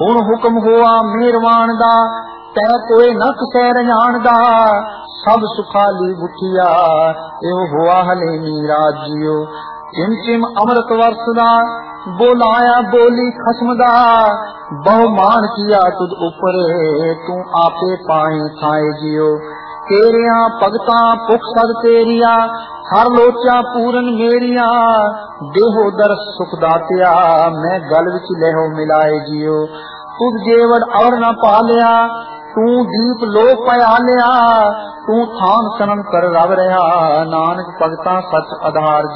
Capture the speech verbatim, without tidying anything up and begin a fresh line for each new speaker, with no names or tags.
ਹੁਣ ਹੁਕਮ ਹੋਆ ਮਿਹਰਵਾਨ ਦਾ, ਤੈ ਕੋਏ न किसै रजानदा। सब सुखाली बुठिया एहो होआ हलेनी राजियो। चिम चिम अमृत वरसदा, बोलाया बोली खसम दा। बहु मान किया तुद उपरे, तू आपे पाए खाए जियो। तेरिया भगता भुख सद तेरिया, हर लोचा पूरन मेरिया। देहो दरस सुख दातिया, मैं गल विच लहो मिलाए जियो। तुद जेवड़ और न पालिया, तू दीप लोक पया लिया। तू थान सनम कर रव रहा, नानक भगता सच आधार